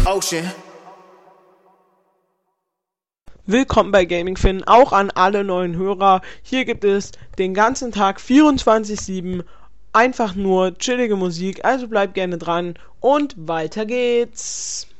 Ocean. Willkommen bei Gaming Finn, auch an alle neuen Hörer. Hier gibt es den ganzen Tag 24/7 einfach nur chillige Musik, also bleibt gerne dran und weiter geht's.